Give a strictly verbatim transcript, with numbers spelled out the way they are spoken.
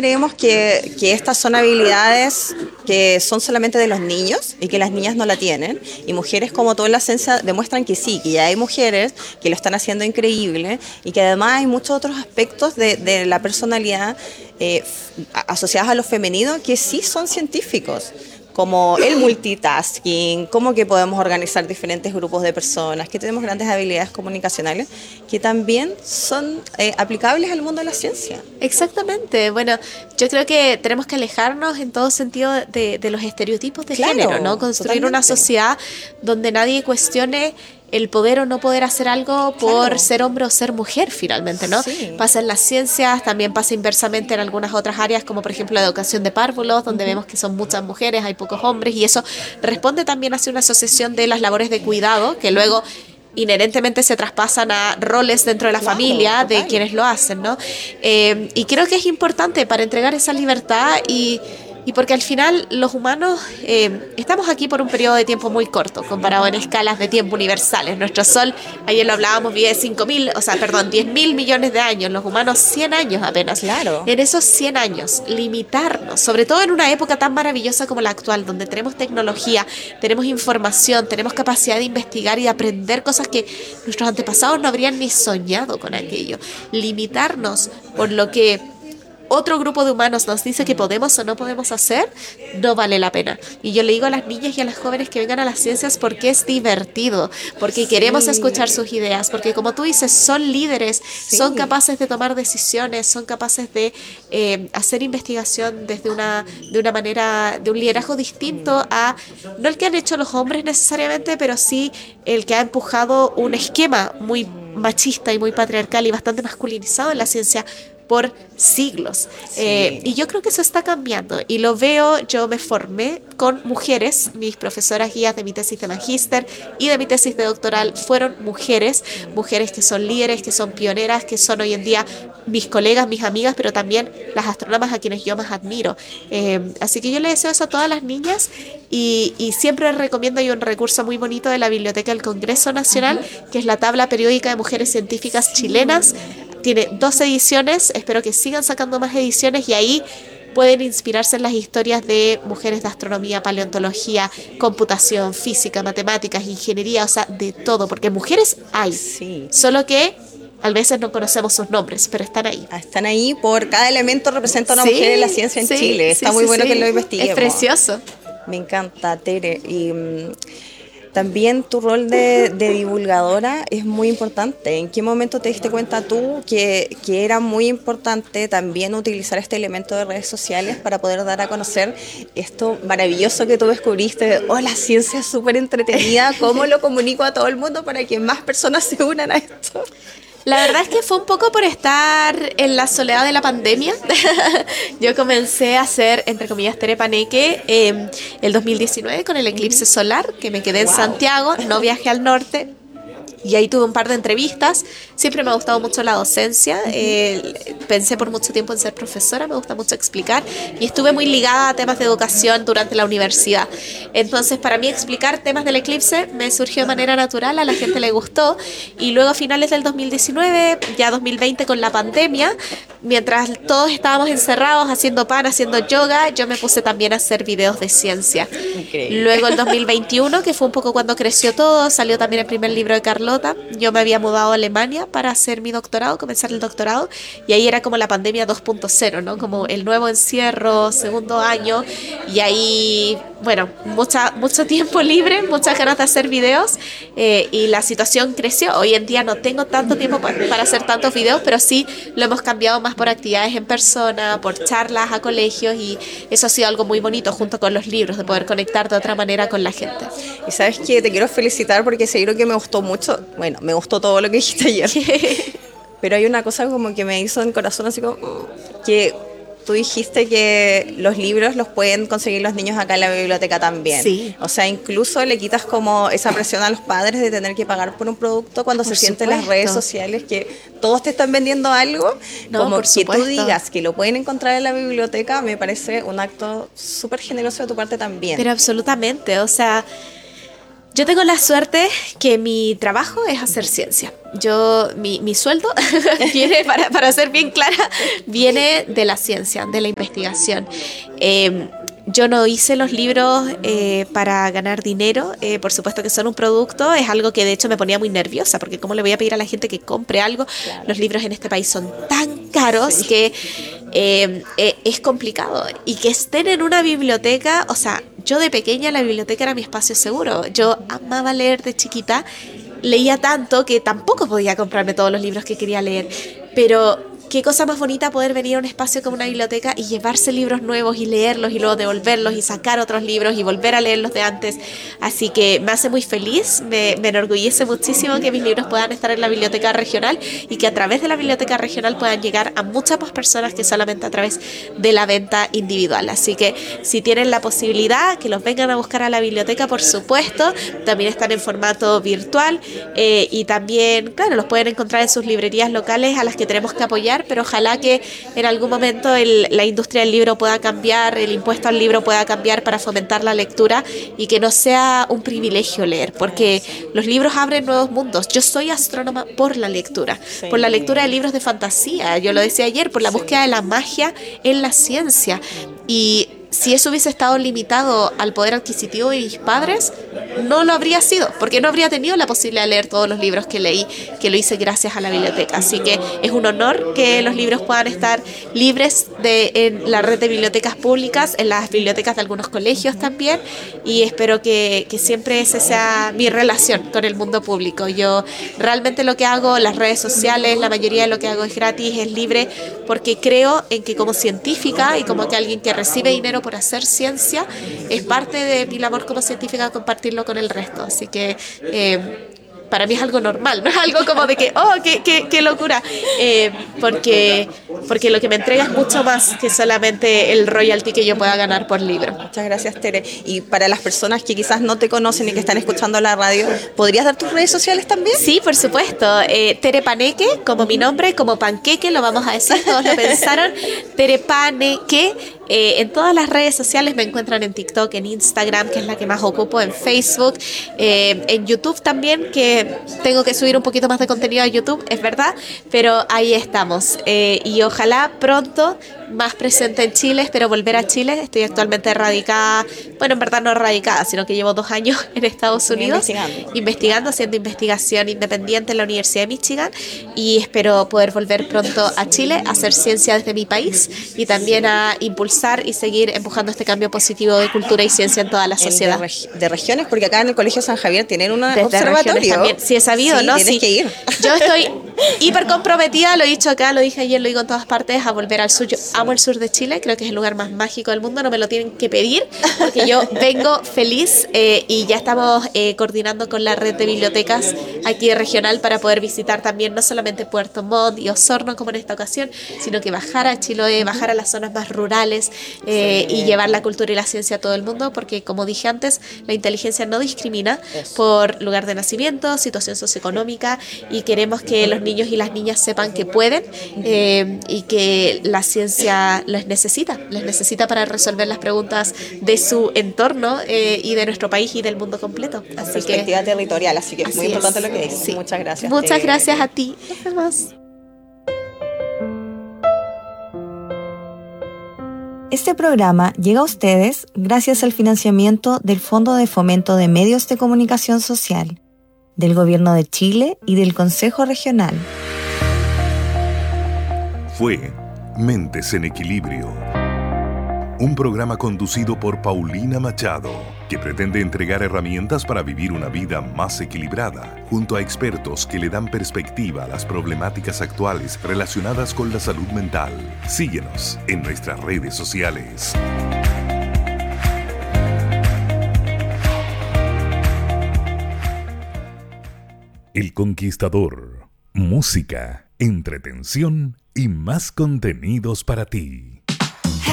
creemos que, que estas son habilidades que son solamente de los niños y que las niñas no la tienen, y mujeres como tú en la ciencia demuestran que sí, que ya hay mujeres que lo están haciendo increíble y que además hay muchos otros aspectos de, de la personalidad eh, asociados a lo femenino que sí son científicos, como el multitasking, cómo que podemos organizar diferentes grupos de personas, que tenemos grandes habilidades comunicacionales que también son eh, aplicables al mundo de la ciencia. Exactamente. Bueno, yo creo que tenemos que alejarnos en todo sentido de, de los estereotipos de Claro, género, ¿no? Construir totalmente. una sociedad donde nadie cuestione el poder o no poder hacer algo por Claro. ser hombre o ser mujer, finalmente, ¿no? Sí. Pasa en las ciencias, también pasa inversamente en algunas otras áreas, como por ejemplo la educación de párvulos, donde uh-huh. vemos que son muchas mujeres, hay pocos hombres, y eso responde también hacia una asociación de las labores de cuidado, que luego inherentemente se traspasan a roles dentro de la Claro, familia de total. quienes lo hacen, ¿no? Eh, y creo que es importante para entregar esa libertad y... Y porque al final los humanos eh, estamos aquí por un periodo de tiempo muy corto, comparado en escalas de tiempo universales. Nuestro Sol, ayer lo hablábamos, vive cinco mil, o sea, perdón, diez mil millones de años, los humanos cien años apenas. Claro. En esos cien años, limitarnos, sobre todo en una época tan maravillosa como la actual, donde tenemos tecnología, tenemos información, tenemos capacidad de investigar y de aprender cosas que nuestros antepasados no habrían ni soñado con aquello. Limitarnos por lo que otro grupo de humanos nos dice que podemos o no podemos hacer, no vale la pena. Y yo le digo a las niñas y a las jóvenes que vengan a las ciencias porque es divertido, porque sí. queremos escuchar sus ideas, porque como tú dices, son líderes, sí. son capaces de tomar decisiones, son capaces de eh, hacer investigación desde una, de una manera, de un liderazgo distinto a, no el que han hecho los hombres necesariamente, pero sí el que ha empujado un esquema muy machista y muy patriarcal y bastante masculinizado en la ciencia por siglos. Sí. Eh, y yo creo que eso está cambiando y lo veo. Yo me formé con mujeres, mis profesoras guías de mi tesis de magíster y de mi tesis de doctoral fueron mujeres, mujeres que son líderes, que son pioneras, que son hoy en día mis colegas, mis amigas, pero también las astrónomas a quienes yo más admiro. Eh, así que yo le deseo eso a todas las niñas y, y siempre recomiendo, hay un recurso muy bonito de la Biblioteca del Congreso Nacional, uh-huh. que es la tabla periódica de mujeres científicas sí. chilenas. Tiene dos ediciones, espero que sigan sacando más ediciones y ahí pueden inspirarse en las historias de mujeres de astronomía, paleontología, computación, física, matemáticas, ingeniería, o sea, de todo, porque mujeres hay, sí. solo que a veces no conocemos sus nombres, pero están ahí. Están ahí por cada elemento representa a una sí, mujer en la ciencia en sí, Chile, está sí, muy sí, bueno sí. que lo investiguemos. Es precioso. Me encanta, Tere, y... Um, también tu rol de, de divulgadora es muy importante. ¿En qué momento te diste cuenta tú que, que era muy importante también utilizar este elemento de redes sociales para poder dar a conocer esto maravilloso que tú descubriste? Oh, la ciencia es súper entretenida, ¿cómo lo comunico a todo el mundo para que más personas se unan a esto? La verdad es que fue un poco por estar en la soledad de la pandemia. Yo comencé a hacer, entre comillas, terepaneque eh, el dos mil diecinueve con el eclipse solar, que me quedé en wow. Santiago, no viajé al norte. Y ahí tuve un par de entrevistas. Siempre me ha gustado mucho la docencia. Eh, pensé por mucho tiempo en ser profesora. Me gusta mucho explicar. Y estuve muy ligada a temas de educación durante la universidad. Entonces, para mí, explicar temas del eclipse me surgió de manera natural. A la gente le gustó. Y luego, a finales del dos mil diecinueve, ya dos mil veinte con la pandemia, mientras todos estábamos encerrados haciendo pan, haciendo yoga, yo me puse también a hacer videos de ciencia. Increíble. Luego, el dos mil veintiuno, que fue un poco cuando creció todo, salió también el primer libro de Carlota. Yo me había mudado a Alemania para hacer mi doctorado, comenzar el doctorado, y ahí era como la pandemia dos punto cero, ¿no? Como el nuevo encierro, segundo año, y ahí, bueno, mucha, mucho tiempo libre, muchas ganas de hacer videos, eh, y la situación creció. Hoy en día no tengo tanto tiempo para, para hacer tantos videos, pero sí lo hemos cambiado más por actividades en persona, por charlas a colegios, y eso ha sido algo muy bonito junto con los libros, de poder conectar de otra manera con la gente. Y sabes que te quiero felicitar porque seguro que me gustó mucho. Bueno, me gustó todo lo que dijiste ayer. Pero hay una cosa como que me hizo en corazón así como que tú dijiste que los libros los pueden conseguir los niños acá en la biblioteca también. Sí. O sea, incluso le quitas como esa presión a los padres de tener que pagar por un producto cuando por se sienten las redes sociales que todos te están vendiendo algo. No, como que supuesto. Tú digas que lo pueden encontrar en la biblioteca, me parece un acto súper generoso de tu parte también. Pero absolutamente, o sea... Yo tengo la suerte que mi trabajo es hacer ciencia. Yo, mi, mi sueldo viene, para, para ser bien clara, viene de la ciencia, de la investigación. Eh, Yo no hice los libros eh, para ganar dinero, eh, por supuesto que son un producto, es algo que de hecho me ponía muy nerviosa, porque cómo le voy a pedir a la gente que compre algo, claro. Los libros en este país son tan caros sí. que eh, eh, es complicado, y que estén en una biblioteca, o sea, yo de pequeña la biblioteca era mi espacio seguro, yo amaba leer de chiquita, leía tanto que tampoco podía comprarme todos los libros que quería leer, pero qué cosa más bonita poder venir a un espacio como una biblioteca y llevarse libros nuevos y leerlos y luego devolverlos y sacar otros libros y volver a leer los de antes. Así que me hace muy feliz, me, me enorgullece muchísimo que mis libros puedan estar en la biblioteca regional y que a través de la biblioteca regional puedan llegar a muchas más personas que solamente a través de la venta individual. Así que si tienen la posibilidad, que los vengan a buscar a la biblioteca, por supuesto. También están en formato virtual eh, y también, claro, los pueden encontrar en sus librerías locales a las que tenemos que apoyar, pero ojalá que en algún momento el, la industria del libro pueda cambiar, el impuesto al libro pueda cambiar para fomentar la lectura y que no sea un privilegio leer, porque los libros abren nuevos mundos. Yo soy astrónoma por la lectura, sí. por la lectura de libros de fantasía, yo lo decía ayer, por la sí. búsqueda de la magia en la ciencia. Y si eso hubiese estado limitado al poder adquisitivo de mis padres, no lo habría sido, porque no habría tenido la posibilidad de leer todos los libros que leí, que lo hice gracias a la biblioteca. Así que es un honor que los libros puedan estar libres de, en la red de bibliotecas públicas, en las bibliotecas de algunos colegios también, y espero que, que siempre esa sea mi relación con el mundo público. Yo realmente lo que hago, las redes sociales, la mayoría de lo que hago es gratis, es libre, porque creo en que como científica y como que alguien que recibe dinero por hacer ciencia, es parte de mi labor como científica compartirlo con el resto. Así que eh, para mí es algo normal, no es algo como de que, oh, qué, qué, qué locura, eh, porque, porque lo que me entrega es mucho más que solamente el royalty que yo pueda ganar por libro. Muchas gracias, Tere. Y para las personas que quizás no te conocen y que están escuchando la radio, ¿podrías dar tus redes sociales también? Sí, por supuesto. Eh, Tere Paneque, como mi nombre, como panqueque, lo vamos a decir, todos lo pensaron. Tere Paneque. Eh, en todas las redes sociales me encuentran en TikTok, en Instagram, que es la que más ocupo, en Facebook, eh, en YouTube también, que tengo que subir un poquito más de contenido a YouTube, es verdad, pero ahí estamos. Eh, y ojalá pronto más presente en Chile, espero volver a Chile. Estoy actualmente radicada, bueno, en verdad no radicada, sino que llevo dos años en Estados Unidos investigando, investigando haciendo investigación independiente en la Universidad de Michigan, y espero poder volver pronto a Chile a hacer ciencia desde mi país y también a impulsar y seguir empujando este cambio positivo de cultura y ciencia en toda la sociedad. De, regi- de regiones, porque acá en el Colegio San Javier tienen un observatorio. También. Sí, he sabido, sí, ¿no? Tienes sí. que ir. Yo estoy hiper comprometida, lo he dicho acá, lo dije ayer, lo digo en todas partes, a volver al sur. Yo amo el sur de Chile, creo que es el lugar más mágico del mundo, no me lo tienen que pedir, porque yo vengo feliz eh, y ya estamos eh, coordinando con la red de bibliotecas aquí regional para poder visitar también no solamente Puerto Montt y Osorno como en esta ocasión, sino que bajar a Chiloé, bajar a las zonas más rurales eh, y llevar la cultura y la ciencia a todo el mundo, porque como dije antes, la inteligencia no discrimina Eso. por lugar de nacimiento, situación socioeconómica, y queremos que los niños y las niñas sepan que pueden eh, y que la ciencia les necesita, les necesita para resolver las preguntas de su entorno eh, y de nuestro país y del mundo completo. Así perspectiva que, territorial, así que es muy importante es. lo que dices. Sí. Muchas gracias. Muchas gracias a ti. Nos vemos. Este programa llega a ustedes gracias al financiamiento del Fondo de Fomento de Medios de Comunicación Social, del Gobierno de Chile y del Consejo Regional. Fue Mentes en Equilibrio, un programa conducido por Paulina Machado, que pretende entregar herramientas para vivir una vida más equilibrada, junto a expertos que le dan perspectiva a las problemáticas actuales relacionadas con la salud mental. Síguenos en nuestras redes sociales. El Conquistador. Música, entretención y más contenidos para ti.